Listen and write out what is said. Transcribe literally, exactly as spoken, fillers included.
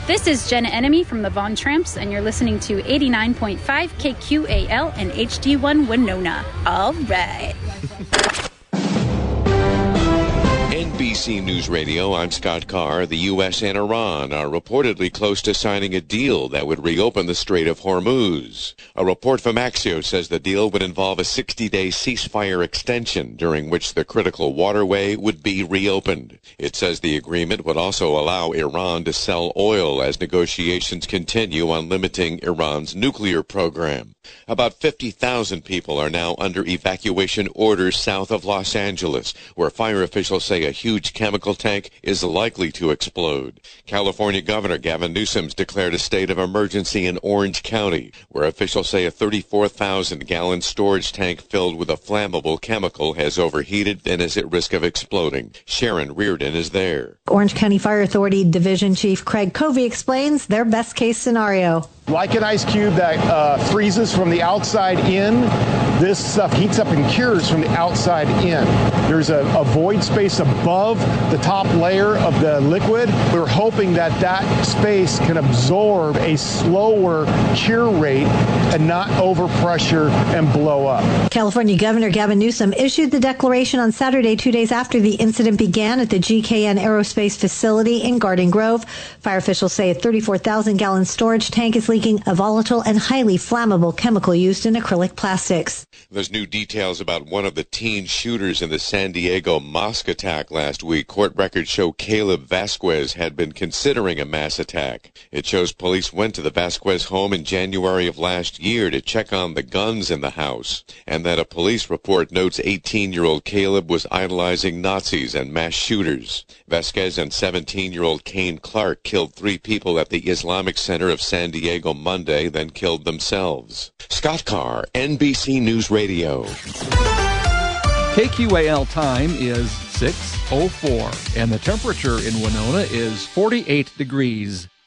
This is Jenna Enemy from the Von Tramps, and you're listening to eighty-nine point five K Q A L and H D one Winona. All right. N B C News Radio, I'm Scott Carr. The U S and Iran are reportedly close to signing a deal that would reopen the Strait of Hormuz. A report from Axios says the deal would involve a sixty-day ceasefire extension during which the critical waterway would be reopened. It says the agreement would also allow Iran to sell oil as negotiations continue on limiting Iran's nuclear program. About fifty thousand people are now under evacuation orders south of Los Angeles, where fire officials say a huge chemical tank is likely to explode. California Governor Gavin Newsom declared a state of emergency in Orange County, where officials say a thirty-four thousand gallon storage tank filled with a flammable chemical has overheated and is at risk of exploding. Sharon Reardon is there. Orange County Fire Authority Division Chief Craig Covey explains their best case scenario. Like an ice cube that uh, freezes from the outside in, this stuff heats up and cures from the outside in. There's a, a void space above the top layer of the liquid. We're hoping that that space can absorb a slower cure rate and not overpressure and blow up. California Governor Gavin Newsom issued the declaration on Saturday, two days after the incident began at the G K N Aerospace facility in Garden Grove. Fire officials say a thirty-four thousand gallon storage tank is leaking a volatile and highly flammable chemical used in acrylic plastics. There's new details about one of the teen shooters in the San Diego mosque attack last week. Court records show Caleb Vasquez had been considering a mass attack. It shows police went to the Vasquez home in January of last year to check on the guns in the house, and that a police report notes eighteen-year-old Caleb was idolizing Nazis and mass shooters. Vasquez and seventeen-year-old Kane Clark killed three people at the Islamic Center of San Diego Monday, then killed themselves. Scott Carr, N B C News Radio. K Q A L time is six oh four, and the temperature in Winona is forty-eight degrees.